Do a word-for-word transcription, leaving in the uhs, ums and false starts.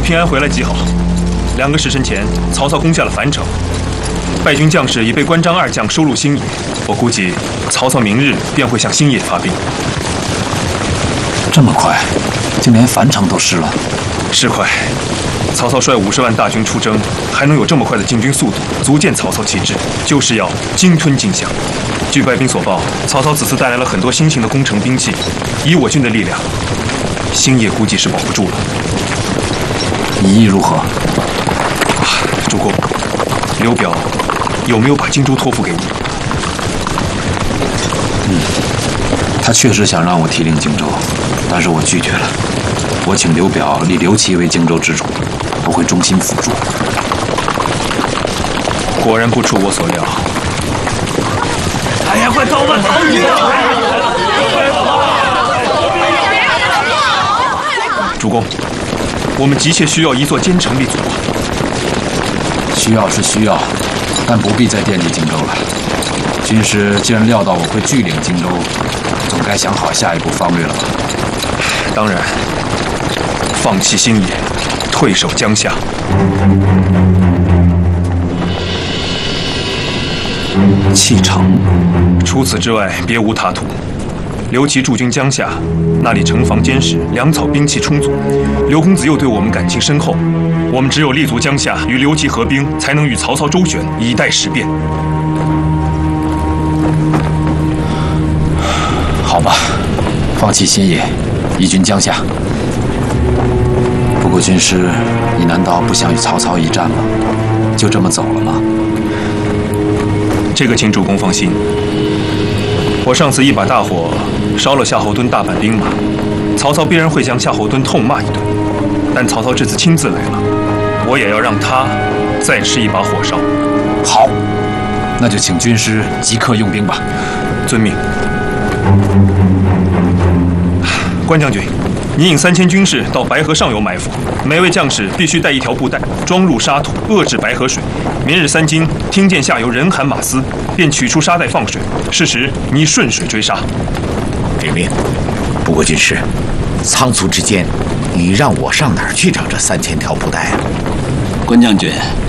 平安回来即好。两个时辰前，曹操攻下了樊城，败军将士已被关张二将收入新野。我估计曹操明日便会向新野发兵。 这么快，竟连樊城都失了？ 是快。曹操率五十万大军出征，还能有这么快的进军速度，足见曹操气质，就是要鲸吞荆襄。据败兵所报，曹操此次带来了很多新型的攻城兵器，以我军的力量，新野估计是保不住了。 你意如何？ 啊，主公，刘表有没有把荆州托付给你？ 嗯，他确实想让我提领荆州，但是我拒绝了。我请刘表立刘琦为荆州之主，我会忠心辅助。 果然不出我所料。 哎呀，快走吧，曹军！ 主公，我们急切需要一座坚城立足。 需要是需要，但不必再惦记荆州了。军师既然料到我会拒领荆州，总该想好下一步方略了吧？ 当然。放弃新野，退守江夏。 弃城。 除此之外，别无他途。刘琦驻军江夏，那里城防坚实，粮草兵器充足。刘公子又对我们感情深厚，我们只有立足江夏，与刘琦合兵，才能与曹操周旋，以待时变。 好吧，放弃新野，移军江夏。不过军师，你难道不想与曹操一战吗？就这么走了吗？ 这个请主公放心。我上次一把大火烧了夏侯惇大半兵马，曹操必然会向夏侯惇痛骂一顿。但曹操这次亲自来了，我也要让他再吃一把火烧。 好，那就请军师即刻用兵吧。 遵命。关将军。你引三千军士到白河上游埋伏，每位将士必须带一条布袋，装入沙土，遏制白河水。明日三更听见下游人喊马嘶，便取出沙袋放水。是时你顺水追杀。 领命。不过军师，仓促之间，你让我上哪儿去找这三千条布袋啊？ 关将军，